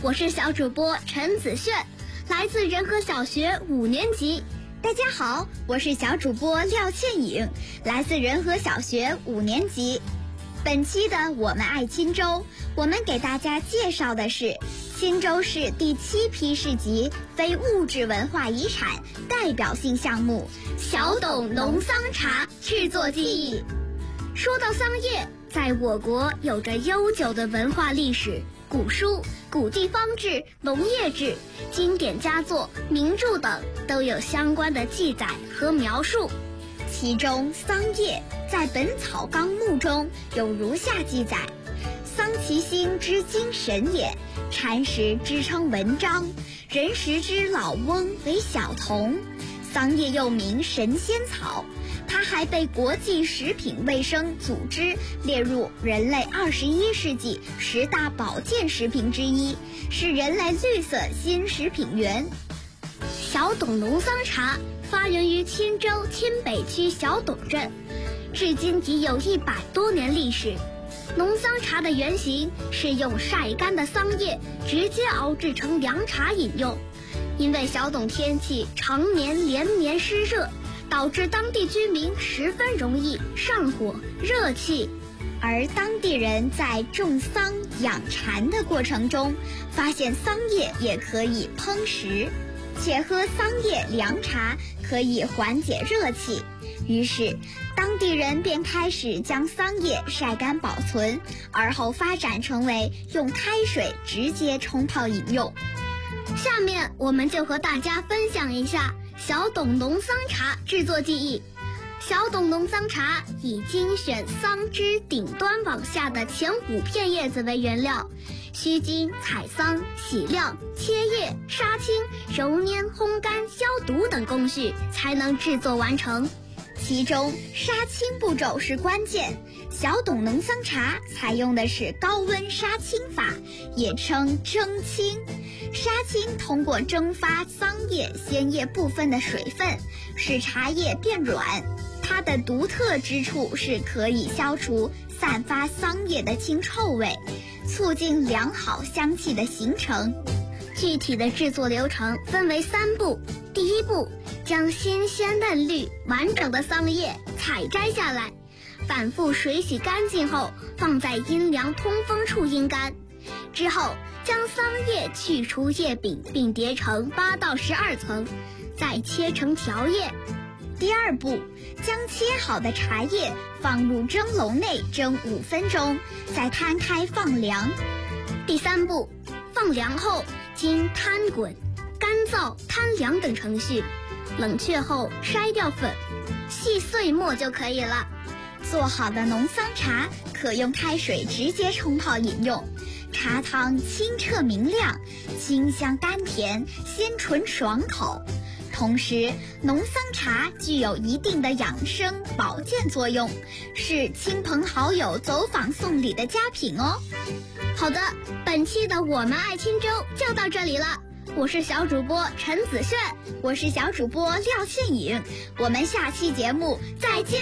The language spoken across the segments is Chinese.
我是小主播陈子炫，来自仁和小学5年级。 大家好，我是小主播廖倩颖，来自仁和小学5年级。本期的我们爱钦州，我们给大家介绍的是钦州市第7批市级非物质文化遗产代表性项目小董农桑茶制作技艺。说到桑叶，在我国有着悠久的文化历史，古书、古地方志、农业志、经典佳作、名著等都有相关的记载和描述。 其中桑叶在《本草纲目》中有如下记载：桑其心之精神也，禅食之称文章，人食之老翁为小童。桑叶又名神仙草，它还被国际食品卫生组织列入人类21世纪10大保健食品之一，是人类绿色新食品源。 小董农桑茶发源于钦州钦北区小董镇，至今已有100多年历史。农桑茶的原型是用晒干的桑叶直接熬制成凉茶饮用。因为小董天气常年连绵湿热，导致当地居民十分容易上火热气。 而当地人在种桑养蚕的过程中，发现桑叶也可以烹食，且喝桑叶凉茶可以缓解热气，于是当地人便开始将桑叶晒干保存，而后发展成为用开水直接冲泡饮用。 下面我们就和大家分享一下小董农桑茶制作技艺。小董农桑茶以精选桑枝顶端往下的前5片叶子为原料，须经采桑、洗晾、切叶、杀青、揉捻、烘干、消毒等工序才能制作完成。 其中杀青步骤是关键，小董农桑茶采用的是高温杀青法，也称蒸青。杀青通过蒸发桑叶鲜叶部分的水分，使茶叶变软。它的独特之处是可以消除散发桑叶的腥臭味，促进良好香气的形成。 具体的制作流程分为3步。第1步，将新鲜嫩绿完整的桑叶采摘下来，反复水洗干净后放在阴凉通风处阴干。之后将桑叶去除叶柄并叠成8到12层，再切成条叶。 第2步，将切好的茶叶放入蒸笼内蒸5分钟，再摊开放凉。 第3步，放凉后经摊滚、干燥、摊凉等程序，冷却后筛掉粉，细碎末就可以了。 做好的农桑茶可用开水直接冲泡饮用，茶汤清澈明亮，清香甘甜，鲜醇爽口。同时，农桑茶具有一定的养生保健作用，是亲朋好友走访送礼的佳品哦。 好的，本期的我们爱钦州就到这里了。我是小主播陈子炫， 我是小主播廖倩颖，我们下期节目再见。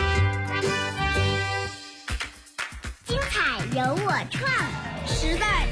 精彩由我创， 时代